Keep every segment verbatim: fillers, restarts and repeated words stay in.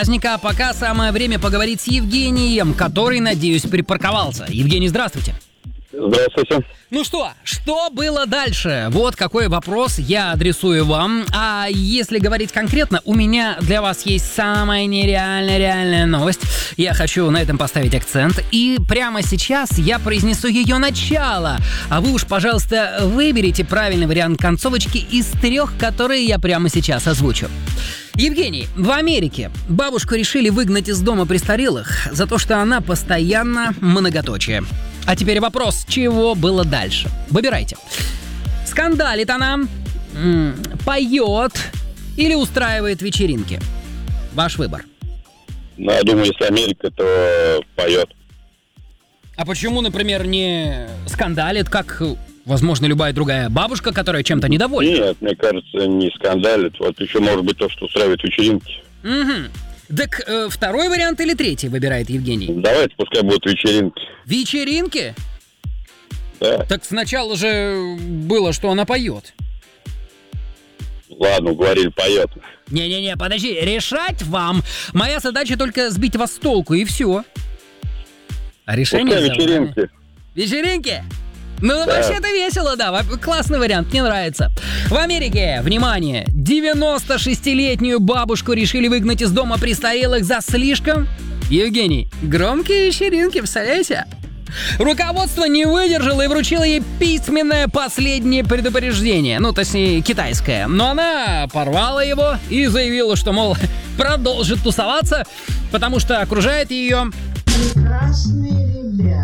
праздника, пока самое время поговорить с Евгением, который, надеюсь, припарковался. Евгений, здравствуйте. Здравствуйте. Ну что, что было дальше? Вот какой вопрос я адресую вам. А если говорить конкретно, у меня для вас есть самая нереальная реальная новость. Я хочу на этом поставить акцент. И прямо сейчас я произнесу ее начало. А вы уж, пожалуйста, выберите правильный вариант концовочки из трех, которые я прямо сейчас озвучу. Евгений, в Америке бабушку решили выгнать из дома престарелых за то, что она постоянно многоточие. А теперь вопрос, чего было дальше? Выбирайте. Скандалит она, м- поет или устраивает вечеринки? Ваш выбор. Ну, я думаю, если Америка, то поет. А почему, например, не скандалит, как, возможно, любая другая бабушка, которая чем-то недовольна? Нет, мне кажется, не скандалит. Вот еще может быть то, что устраивает вечеринки. Угу. Так э, второй вариант или третий выбирает Евгений? Давайте, пускай будут вечеринки. Вечеринки? Да. Так сначала же было, что она поет. Ладно, говорили, поет. Не-не-не, подожди, решать вам. Моя задача только сбить вас с толку, и все. А решение Пускай за вами. вечеринки. Вечеринки? Ну, Да. вообще-то весело, да. Классный вариант, мне нравится. В Америке, внимание, девяносто шестилетнюю бабушку решили выгнать из дома престарелых за слишком, Евгений, громкие вечеринки, представляете? Руководство не выдержало и вручило ей письменное последнее предупреждение, ну, точнее, китайское. Но она порвала его и заявила, что, мол, продолжит тусоваться, потому что окружает ее... Прекрасные ребята.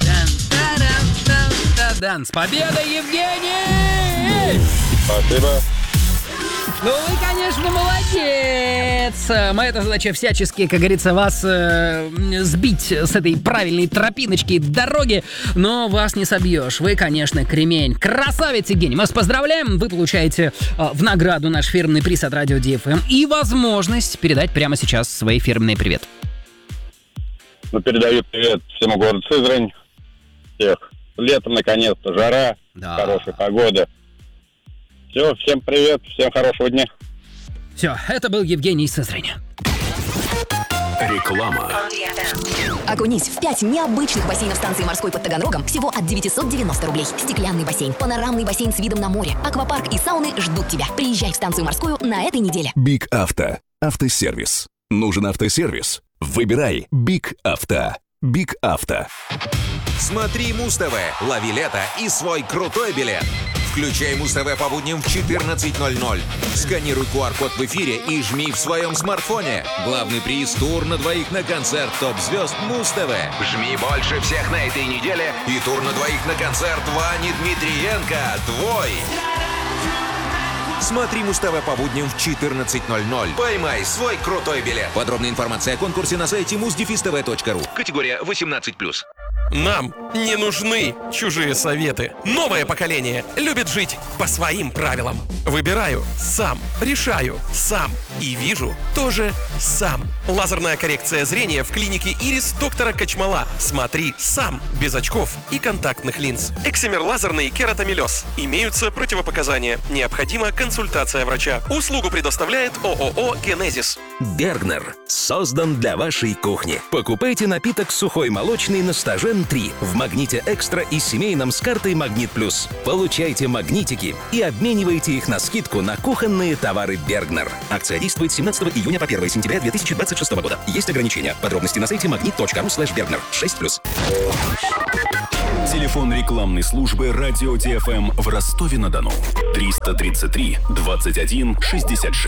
Дан, с победой, Евгений! Спасибо. Ну, вы, конечно, молодец! Моя задача всячески, как говорится, вас э, сбить с этой правильной тропиночки дороги, но вас не собьешь. Вы, конечно, кремень. Красавец, Евгений! Мы вас поздравляем! Вы получаете э, в награду наш фирменный приз от Радио ди эф эм и возможность передать прямо сейчас свои фирменные привет. Ну, передаю привет всему городу Сызрань. Всех. Летом, наконец-то, жара, Да. хорошая погода. Все, всем привет, всем хорошего дня. Все, это был Евгений из Сызрани. Реклама. Окунись в пять необычных бассейнов станции морской под Таганрогом всего от девятьсот девяносто рублей. Стеклянный бассейн, панорамный бассейн с видом на море, аквапарк и сауны ждут тебя. Приезжай в станцию морскую на этой неделе. Биг Авто. Автосервис. Нужен автосервис? Выбирай Биг Авто. Биг Авто. Смотри Муз-ТВ, лови лето и свой крутой билет. Включай Муз-ТВ по будням в четырнадцать ноль ноль. Сканируй ку ар-код в эфире и жми в своем смартфоне. Главный приз — тур на двоих на концерт топ-звезд Муз-ТВ. Жми больше всех на этой неделе и тур на двоих на концерт Вани Дмитриенко. Твой! Смотри Муз-ТВ по будням в четырнадцать ноль ноль. Поймай свой крутой билет. Подробная информация о конкурсе на сайте муз дефис тэ вэ точка ру. Категория восемнадцать плюс. Нам не нужны чужие советы. Новое поколение любит жить по своим правилам. Выбираю сам, решаю сам и вижу тоже сам. Лазерная коррекция зрения в клинике Ирис доктора Качмала. Смотри сам, без очков и контактных линз. Эксимер лазерный кератомелез. Имеются противопоказания. Необходима консультация врача. Услугу предоставляет ООО «Генезис». Бергнер создан для вашей кухни. Покупайте напиток сухой молочный на Стажен три в Магните Экстра и семейном с картой Магнит Плюс. Получайте магнитики и обменивайте их на скидку на кухонные товары Бергнер. Акция действует с семнадцатого июня по первое сентября две тысячи двадцать шестого года. Есть ограничения. Подробности на сайте магнит точка ру слэш бергнер. шесть плюс. Телефон рекламной службы Радио ди эф эм в Ростове-на-Дону. триста тридцать три двадцать один шестьдесят шесть.